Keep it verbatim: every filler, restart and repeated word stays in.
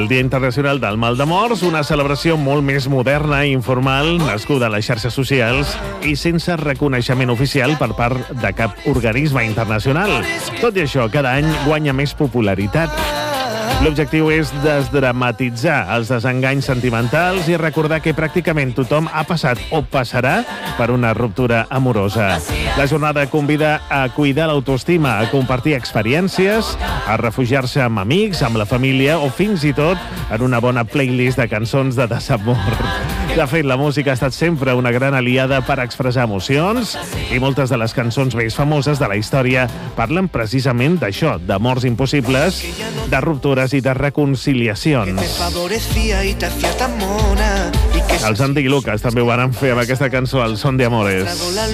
el Dia Internacional del Mal d'Amors, una celebració molt més moderna i informal, nascuda a les xarxes socials i sense reconeixement oficial per part de cap organisme internacional. Tot i això, cada any guanya més popularitat. L'objectiu és desdramatitzar els desenganys sentimentals i recordar que pràcticament tothom ha passat o passarà per una ruptura amorosa. La jornada convida a cuidar l'autoestima, a compartir experiències, a refugiar-se amb amics, amb la família o fins i tot en una bona playlist de cançons de desamor. De fet, la música ha estat sempre una gran aliada per expressar emocions i moltes de les cançons més famoses de la història parlen precisament d'això, d'amors impossibles, de ruptures i de reconciliacions. Els Andy i Lucas també ho van fer amb aquesta cançó, El Son de Amores.